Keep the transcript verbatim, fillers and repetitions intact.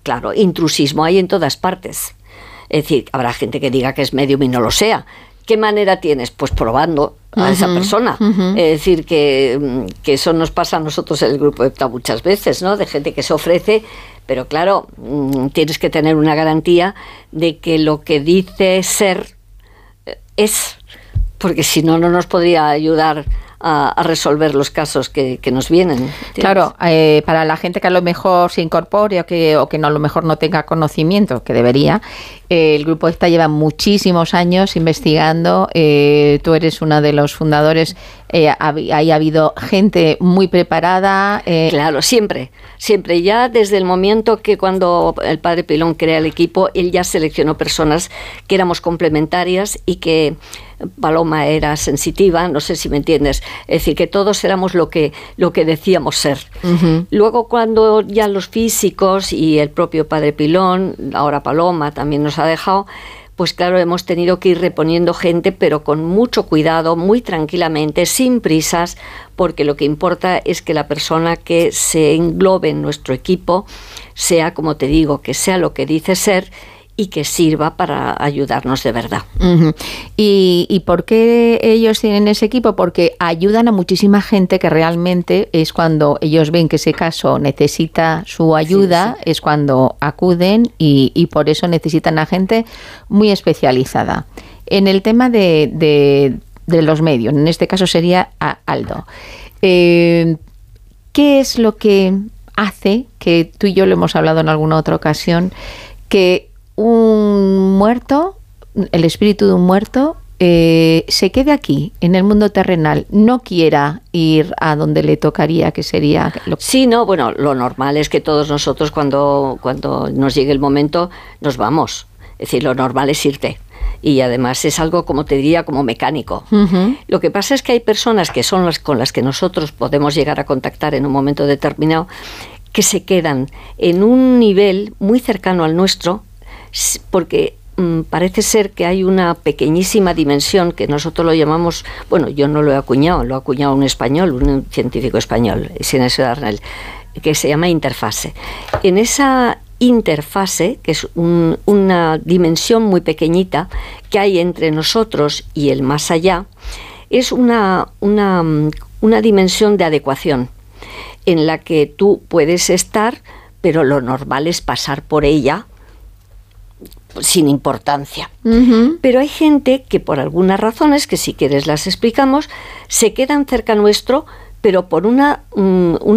claro, intrusismo hay en todas partes. Es decir, habrá gente que diga que es medium y no lo sea. ¿Qué manera tienes? Pues probando a uh-huh, esa persona. Uh-huh. Es decir, que, que eso nos pasa a nosotros en el grupo EPTA muchas veces, ¿no? De gente que se ofrece, pero claro, tienes que tener una garantía de que lo que dice ser es, porque si no, no nos podría ayudar a, a resolver los casos que, que nos vienen. ¿Entiendes? Claro, eh, para la gente que a lo mejor se incorpore o que, o que no, a lo mejor no tenga conocimiento, que debería, eh, el grupo EPTA lleva muchísimos años investigando, eh, tú eres uno de los fundadores, eh, ahí ha habido gente muy preparada. Eh. Claro, siempre, siempre, ya desde el momento que cuando el padre Pilón crea el equipo, él ya seleccionó personas que éramos complementarias y que Paloma era sensitiva, no sé si me entiendes, es decir, que todos éramos lo que, lo que decíamos ser. Uh-huh. Luego cuando ya los físicos y el propio padre Pilón, ahora Paloma también nos ha dejado, pues claro, hemos tenido que ir reponiendo gente, pero con mucho cuidado, muy tranquilamente, sin prisas, porque lo que importa es que la persona que se englobe en nuestro equipo sea, como te digo, que sea lo que dice ser y que sirva para ayudarnos de verdad. Uh-huh. ¿Y, ¿Y por qué ellos tienen ese equipo? Porque ayudan a muchísima gente que realmente es cuando ellos ven que ese caso necesita su ayuda, sí, sí. es cuando acuden y, y por eso necesitan a gente muy especializada. En el tema de, de, de los medios, en este caso sería a Aldo, eh, ¿qué es lo que hace, que tú y yo lo hemos hablado en alguna otra ocasión, que un muerto, el espíritu de un muerto, eh, se quede aquí, en el mundo terrenal, no quiera ir a donde le tocaría, que sería... Lo... Sí, no, bueno, lo normal es que todos nosotros cuando, cuando nos llegue el momento nos vamos. Es decir, lo normal es irte. Y además es algo, como te diría, como mecánico. Uh-huh. Lo que pasa es que hay personas que son las con las que nosotros podemos llegar a contactar en un momento determinado, que se quedan en un nivel muy cercano al nuestro, porque mmm, parece ser que hay una pequeñísima dimensión que nosotros lo llamamos, bueno, yo no lo he acuñado, lo ha acuñado un español, un científico español, Sinesio Darnell, que se llama interfase. En esa interfase, que es un, una dimensión muy pequeñita que hay entre nosotros y el más allá, es una, una, una dimensión de adecuación en la que tú puedes estar, pero lo normal es pasar por ella sin importancia. Uh-huh. Pero hay gente que por algunas razones, que si quieres las explicamos, se quedan cerca nuestro, pero por una, um, una